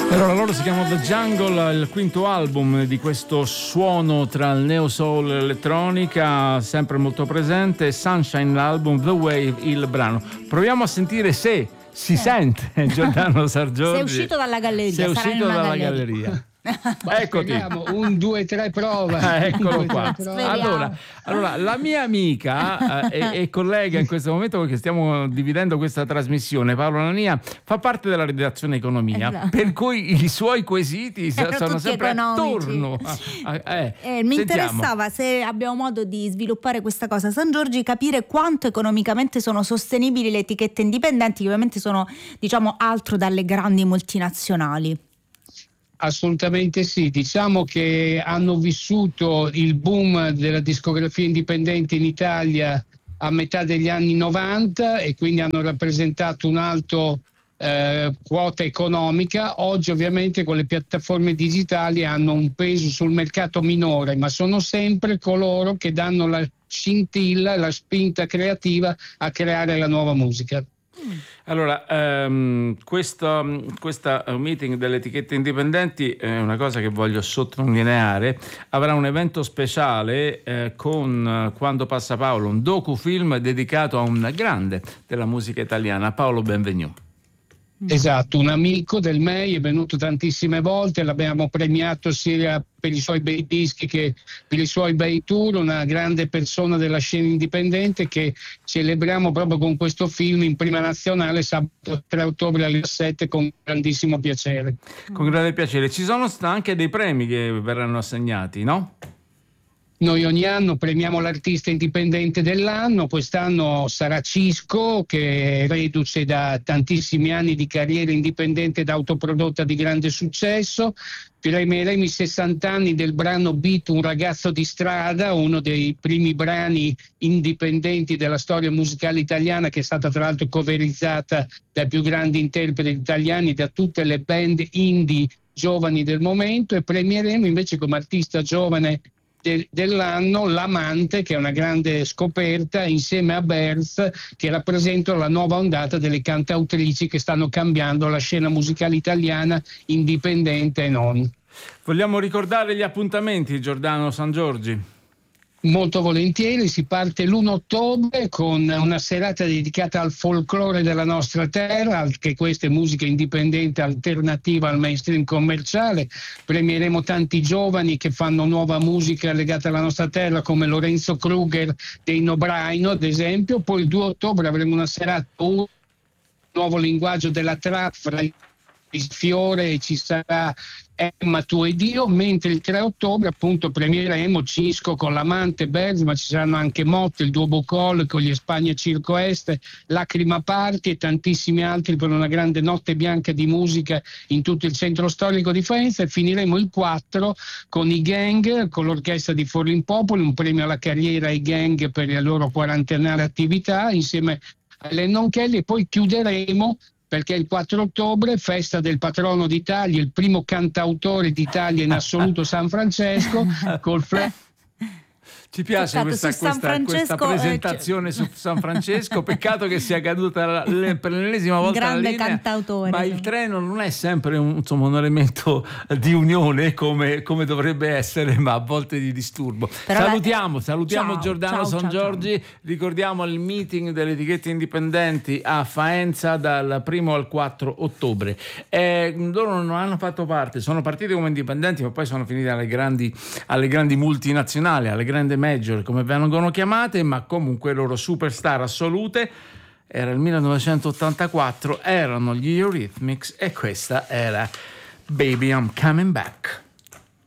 Allora, loro si chiamano The Jungle, il quinto album di questo suono tra il neo soul e l'elettronica, sempre molto presente. Sunshine l'album, The Wave il brano. Proviamo a sentire se si sente Giordano Sargiorgi. Sei uscito dalla galleria. Sei uscito dalla galleria. Eccoti. 1, 2, 3 prova. Eccolo qua. Speriamo. Allora, la mia amica e collega in questo momento, perché stiamo dividendo questa trasmissione, Paolo Nania, fa parte della redazione economia, esatto. Per cui i suoi quesiti sono sempre economici. attorno. Mi interessava, se abbiamo modo di sviluppare questa cosa, Sangiorgi, capire quanto economicamente sono sostenibili le etichette indipendenti, che ovviamente sono, diciamo, altro dalle grandi multinazionali. Assolutamente sì, diciamo che hanno vissuto il boom della discografia indipendente in Italia a metà degli anni 90 e quindi hanno rappresentato un alto quota economica. Oggi ovviamente con le piattaforme digitali hanno un peso sul mercato minore, ma sono sempre coloro che danno la scintilla, la spinta creativa a creare la nuova musica. Allora, questa meeting delle etichette indipendenti è una cosa che voglio sottolineare. Avrà un evento speciale con Quando passa Paolo, un docufilm dedicato a un grande della musica italiana, Paolo Benvenu. Esatto, un amico del MEI, è venuto tantissime volte, l'abbiamo premiato sia per i suoi bei dischi che per i suoi bei tour, una grande persona della scena indipendente che celebriamo proprio con questo film in prima nazionale sabato 3 ottobre alle 7 con grandissimo piacere. Con grande piacere. Ci sono anche dei premi che verranno assegnati, no? Noi ogni anno premiamo l'artista indipendente dell'anno, quest'anno sarà Cisco, che è reduce da tantissimi anni di carriera indipendente ed autoprodotta di grande successo. Premieremo i 60 anni del brano Beat, Un ragazzo di strada, uno dei primi brani indipendenti della storia musicale italiana, che è stata tra l'altro coverizzata dai più grandi interpreti italiani, da tutte le band indie giovani del momento, e premieremo invece come artista giovane dell'anno L'Amante, che è una grande scoperta, insieme a Berz, che rappresentano la nuova ondata delle cantautrici che stanno cambiando la scena musicale italiana, indipendente e non. Vogliamo ricordare gli appuntamenti, Giordano Sangiorgi? Molto volentieri, si parte l'1 ottobre con una serata dedicata al folklore della nostra terra, anche questa è musica indipendente alternativa al mainstream commerciale. Premieremo tanti giovani che fanno nuova musica legata alla nostra terra, come Lorenzo Kruger dei Nobraino ad esempio. Poi il 2 ottobre avremo una serata, un nuovo linguaggio della trap fra il Fiore e ci sarà Emma Tu e Dio, mentre il 3 ottobre appunto premieremo Cisco con L'Amante, Berz, ma ci saranno anche Motte, il Duo Bocol con gli Spagna Circo Est, Lacrima Party e tantissimi altri per una grande notte bianca di musica in tutto il centro storico di Faenza. E finiremo il 4 con i Gang, con l'orchestra di Forlì Popoli, un premio alla carriera ai Gang per la loro quarantennale attività insieme a Lennon Kelly, e poi chiuderemo perché il 4 ottobre, festa del patrono d'Italia, il primo cantautore d'Italia in assoluto, San Francesco, col Ci piace questa presentazione su San Francesco. Peccato che sia caduta per l'ennesima volta grande la linea, cantautore, ma il treno non è sempre un elemento di unione come dovrebbe essere, ma a volte di disturbo. Però salutiamo ciao, Giordano Sangiorgi. Ricordiamo il meeting delle etichette indipendenti a Faenza dal 1 al 4 ottobre. Loro non hanno fatto parte, sono partiti come indipendenti, ma poi sono finiti alle grandi multinazionali, alle grandi major, come vengono chiamate, ma comunque loro superstar assolute. Era il 1984, erano gli Eurythmics e questa era Baby I'm Coming Back.